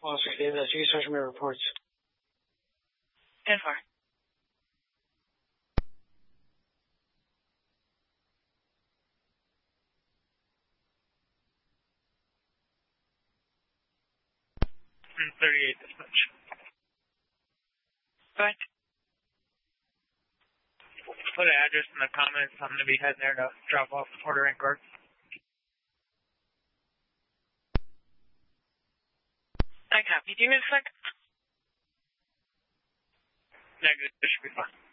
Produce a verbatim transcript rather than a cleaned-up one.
Oscar David, that's you, Sergeant Mayor reports. ten four. thirty-eight dispatch. Go ahead. Put an address in the comments. I'm going to be heading there to drop off order and guard. I copy. Do you need a sec? Negative. This should be fine.